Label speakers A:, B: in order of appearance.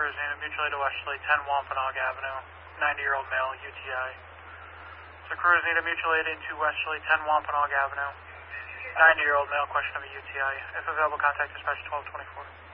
A: cruise unit, mutual aid to Westerly, 10 Wampanoag Avenue, 90-year-old male, UTI. So cruise unit, mutual aid into Westerly, 10 Wampanoag Avenue, 90-year-old male, question of a UTI. If available, contact dispatch 1224.